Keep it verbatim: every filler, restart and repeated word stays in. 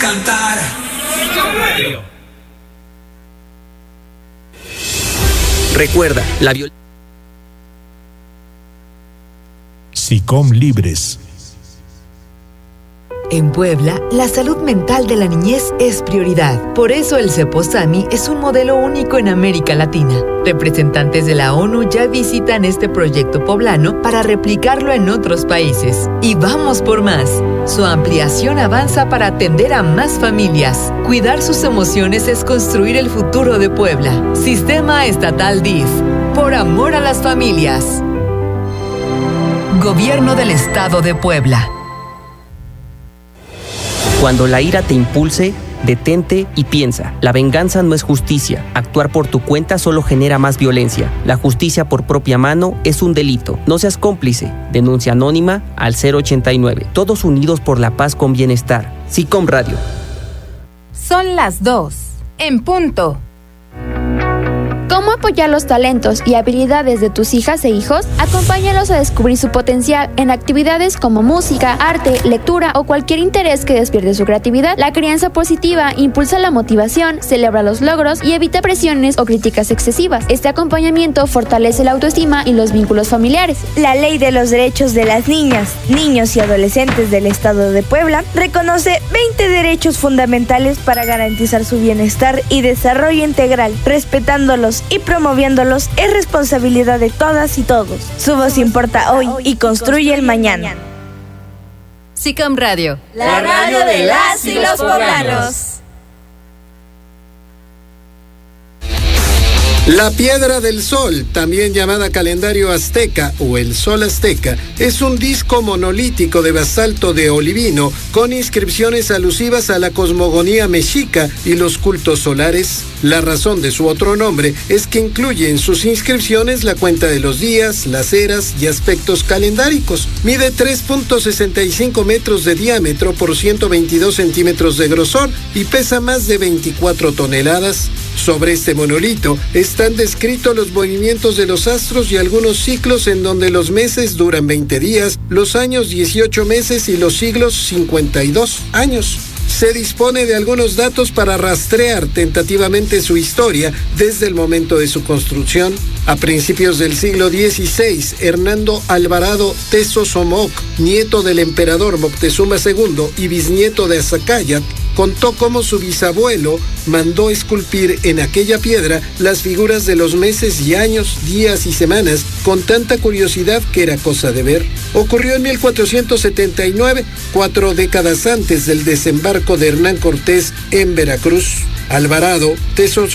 cantar. Recuerda, la violencia. SICOM Libres. En Puebla, la salud mental de la niñez es prioridad. Por eso el CEPOSAMI es un modelo único en América Latina. Representantes de la ONU ya visitan este proyecto poblano para replicarlo en otros países. Y vamos por más. Su ampliación avanza para atender a más familias. Cuidar sus emociones es construir el futuro de Puebla. Sistema Estatal D I F. Por amor a las familias. Gobierno del Estado de Puebla. Cuando la ira te impulse, detente y piensa. La venganza no es justicia. Actuar por tu cuenta solo genera más violencia. La justicia por propia mano es un delito. No seas cómplice. Denuncia anónima al cero ochenta y nueve. Todos unidos por la paz con bienestar. SICOM Radio. Son las dos. En punto. ¿Cómo apoyar los talentos y habilidades de tus hijas e hijos? Acompáñalos a descubrir su potencial en actividades como música, arte, lectura o cualquier interés que despierte su creatividad. La crianza positiva impulsa la motivación, celebra los logros y evita presiones o críticas excesivas. Este acompañamiento fortalece la autoestima y los vínculos familiares. La Ley de los Derechos de las Niñas, Niños y Adolescentes del Estado de Puebla reconoce veinte derechos fundamentales para garantizar su bienestar y desarrollo integral, respetándolos y promoviéndolos es responsabilidad de todas y todos. Su voz importa hoy y construye el mañana. SICOM Radio, la radio de las y los poblanos. La Piedra del Sol, también llamada calendario azteca o el Sol azteca, es un disco monolítico de basalto de olivino con inscripciones alusivas a la cosmogonía mexica y los cultos solares. La razón de su otro nombre es que incluye en sus inscripciones la cuenta de los días, las eras y aspectos calendáricos. Mide tres punto sesenta y cinco metros de diámetro por ciento veintidós centímetros de grosor y pesa más de veinticuatro toneladas. Sobre este monolito están descritos los movimientos de los astros y algunos ciclos en donde los meses duran veinte días, los años dieciocho meses y los siglos cincuenta y dos años. Se dispone de algunos datos para rastrear tentativamente su historia desde el momento de su construcción. A principios del siglo dieciséis, Hernando Alvarado Tezosomoc, nieto del emperador Moctezuma segundo y bisnieto de Azacáyatl, contó cómo su bisabuelo mandó esculpir en aquella piedra las figuras de los meses y años, días y semanas con tanta curiosidad que era cosa de ver. Ocurrió en mil cuatrocientos setenta y nueve, cuatro décadas antes del desembarco de Hernán Cortés en Veracruz. Alvarado Tezosomoc